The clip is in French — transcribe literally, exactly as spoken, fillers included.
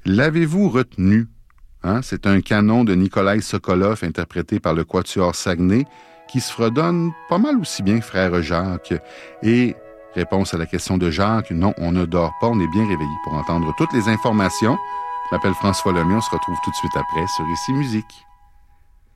L'avez-vous retenu? Hein? C'est un canon de Nikolai Sokolov interprété par le Quatuor Saguenay qui se fredonne pas mal aussi bien que Frère Jacques. Et réponse à la question de Jacques, non, on ne dort pas, on est bien réveillé. Pour entendre toutes les informations, je m'appelle François Lemay, on se retrouve tout de suite après sur Ici Musique.